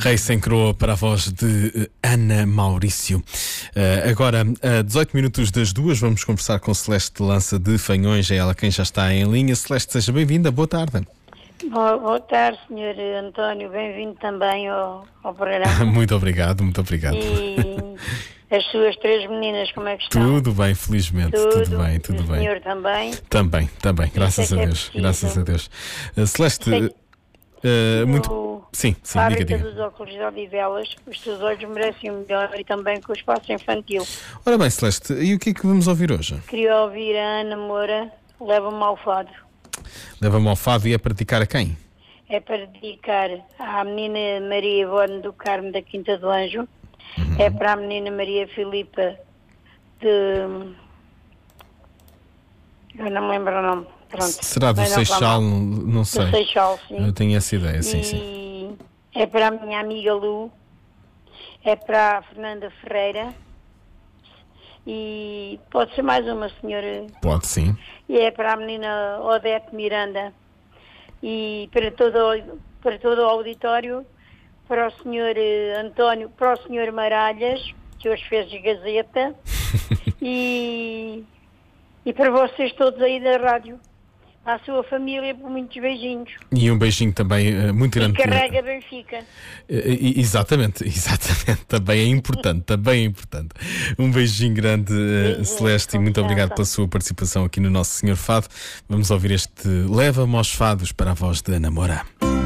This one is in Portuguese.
Rei sem coroa para a voz de Ana Maurício. Agora, a 18 minutos das 2, vamos conversar com Celeste Lança de Fanhões. É ela quem já está em linha. Celeste, seja bem-vinda. Boa tarde. Boa tarde, Sr. António. Bem-vindo também ao programa. Muito obrigado, muito obrigado. E as suas 3 meninas, como é que estão? Tudo bem, felizmente. Tudo bem, tudo o bem. O senhor também? Também. Graças a Deus. Graças a Deus. Celeste, muito... Sim, Fábrica diga. dos óculos de Odivelas, os seus olhos merecem o melhor e também com o espaço infantil. Ora bem, Celeste, e o que é que vamos ouvir hoje? Queria ouvir a Ana Moura, Leva-me ao Fado. Leva-me ao Fado e a praticar a quem? É para dedicar à menina Maria Ivone do Carmo da Quinta do Anjo. É para a menina Maria Filipa de... Eu não me lembro o nome. Pronto. Será do Seixal? Não sei. Do Seixal, sim. Eu tenho essa ideia, sim. É para a minha amiga Lu, é para a Fernanda Ferreira e pode ser mais uma, senhora? Pode, sim. E é para a menina Odete Miranda e para todo o auditório, para o senhor António, para o senhor Maralhas, que hoje fez Gazeta, e para vocês todos aí da rádio. À sua família, por muitos beijinhos. E um beijinho também muito grande. E carrega Benfica. Exatamente. Também é importante. Um beijinho grande, Celeste, e muito obrigado pela sua participação aqui no Nosso Senhor Fado. Vamos ouvir este Leva-me aos Fados para a voz de Ana Moura.